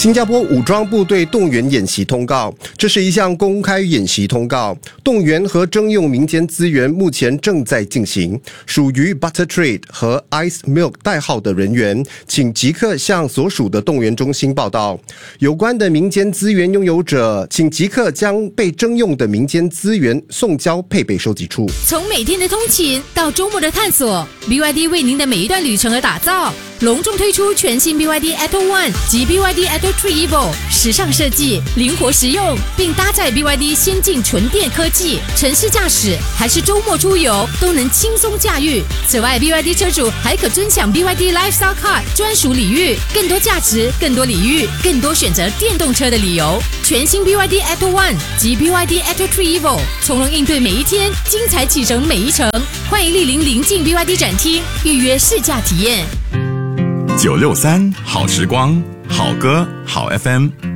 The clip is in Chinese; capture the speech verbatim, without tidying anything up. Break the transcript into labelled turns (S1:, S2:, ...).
S1: 新加坡武装部队动员演习通告，这是一项公开演习通告，动员和征用民间资源目前正在进行。属于 Butter Trade 和 Ice Milk 代号的人员，请即刻向所属的动员中心报到。有关的民间资源拥有者，请即刻将被征用的民间资源送交配备收集处。
S2: 从每天的通勤到周末的探索 ，B Y D 为您的每一段旅程而打造。隆重推出全新 B Y D Atto One 及 B Y D Atto Three Evo， 时尚设计，灵活实用，并搭载 B Y D 先进纯电科技，城市驾驶还是周末出游都能轻松驾驭。此外 ，B Y D 车主还可尊享 B Y D Lifestyle Card 专属礼遇，更多价值，更多礼遇，更多选择电动车的理由。全新 B Y D Atto One 及 B Y D Atto Three Evo， 从容应对每一天，精彩启程每一程。欢迎莅临临近 B Y D 展厅，预约试驾体验。
S3: 九六三好时光，好歌好 F M。